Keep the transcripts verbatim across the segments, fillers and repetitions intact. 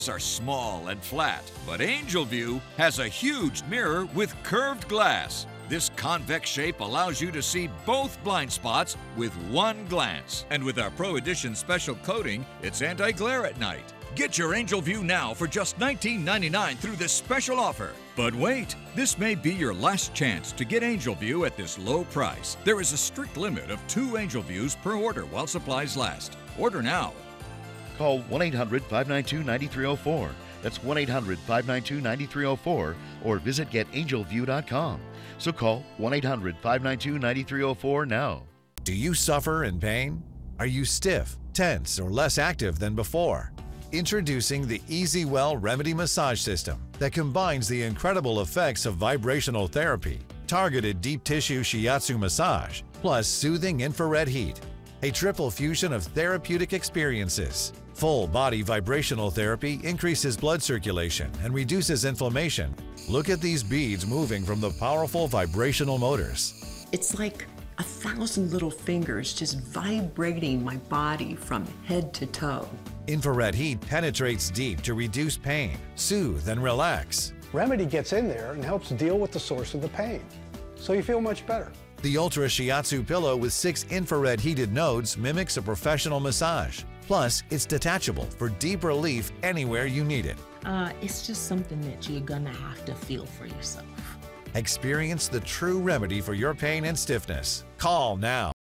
are small and flat, but Angel View has a huge mirror with curved glass. This convex shape allows you to see both blind spots with one glance. And with our Pro Edition special coating, it's anti-glare at night. Get your Angel View now for just nineteen ninety-nine dollars through this special offer. But wait, this may be your last chance to get Angel View at this low price. There is a strict limit of two Angel Views per order while supplies last. Order now. Call one eight hundred, five nine two, nine three zero four. That's one eight hundred, five nine two, nine three zero four or visit get angel view dot com. So call one eight hundred, five nine two, nine three zero four now. Do you suffer in pain? Are you stiff, tense, or less active than before? Introducing the EasyWell Remedy Massage System that combines the incredible effects of vibrational therapy, targeted deep tissue shiatsu massage, plus soothing infrared heat. A triple fusion of therapeutic experiences. Full body vibrational therapy increases blood circulation and reduces inflammation. Look at these beads moving from the powerful vibrational motors. It's like a thousand little fingers just vibrating my body from head to toe. Infrared heat penetrates deep to reduce pain, soothe, and relax. Remedy gets in there and helps deal with the source of the pain, so you feel much better. The Ultra Shiatsu pillow with six infrared heated nodes mimics a professional massage. Plus, it's detachable for deep relief anywhere you need it. Uh, it's just something that you're gonna have to feel for yourself. Experience the true remedy for your pain and stiffness. Call now.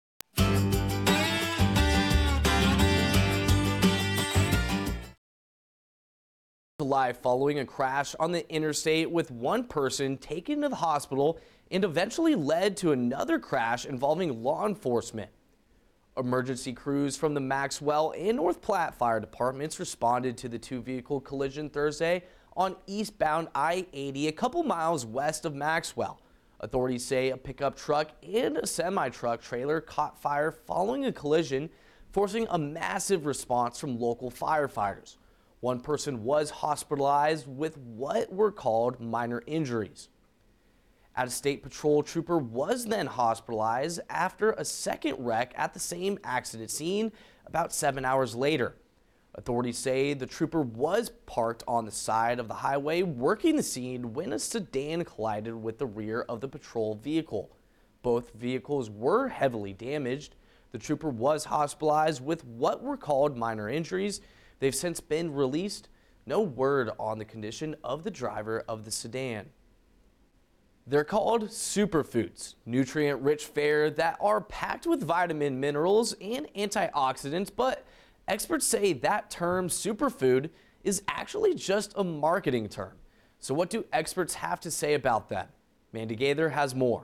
Live following a crash on the interstate with one person taken to the hospital and eventually led to another crash involving law enforcement. Emergency crews from the Maxwell and North Platte fire departments responded to the two-vehicle collision Thursday on eastbound I eighty a couple miles west of Maxwell. Authorities say a pickup truck and a semi-truck trailer caught fire following a collision, forcing a massive response from local firefighters. One person was hospitalized with what were called minor injuries. A state patrol trooper was then hospitalized after a second wreck at the same accident scene about seven hours later. Authorities say the trooper was parked on the side of the highway working the scene when a sedan collided with the rear of the patrol vehicle. Both vehicles were heavily damaged. The trooper was hospitalized with what were called minor injuries. They've since been released. No word on the condition of the driver of the sedan. They're called superfoods, nutrient-rich fare that are packed with vitamin, minerals, and antioxidants, but experts say that term superfood is actually just a marketing term. So what do experts have to say about that? Mandy Gaither has more.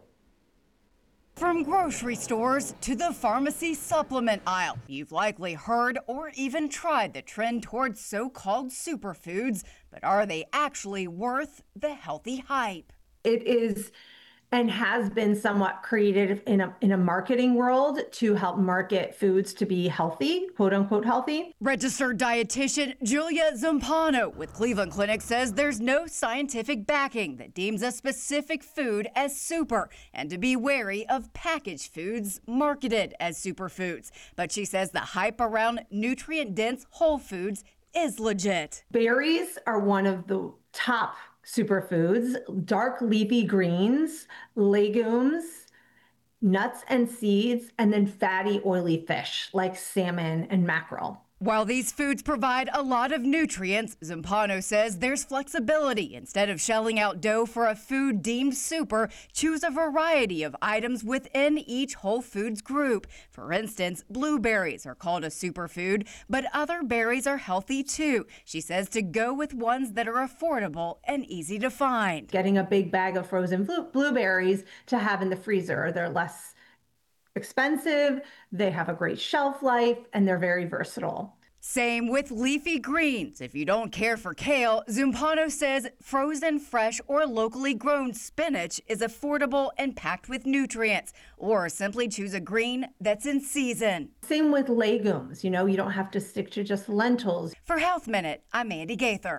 From grocery stores to the pharmacy supplement aisle, you've likely heard or even tried the trend towards so-called superfoods, but are they actually worth the healthy hype? It is and has been somewhat created in a, in a marketing world to help market foods to be healthy, quote unquote healthy. Registered dietitian Julia Zampano with Cleveland Clinic says there's no scientific backing that deems a specific food as super and to be wary of packaged foods marketed as superfoods. But she says the hype around nutrient-dense whole foods is legit. Berries are one of the top superfoods, dark leafy greens, legumes, nuts and seeds, and then fatty oily fish like salmon and mackerel. While these foods provide a lot of nutrients, Zampano says there's flexibility. Instead of shelling out dough for a food deemed super, choose a variety of items within each whole foods group. For instance, blueberries are called a superfood, but other berries are healthy too. She says to go with ones that are affordable and easy to find. Getting a big bag of frozen blueberries to have in the freezer, they're less expensive, they have a great shelf life, and they're very versatile. Same with leafy greens. If you don't care for kale, Zampano says frozen, fresh, or locally grown spinach is affordable and packed with nutrients. Or simply choose a green that's in season. Same with legumes. You know, you don't have to stick to just lentils. For Health Minute, I'm Mandy Gaither.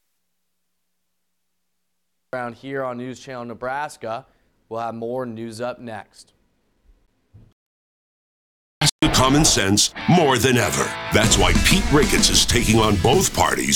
Around here on News Channel Nebraska, we'll have more news up next. Common sense more than ever. That's why Pete Ricketts is taking on both parties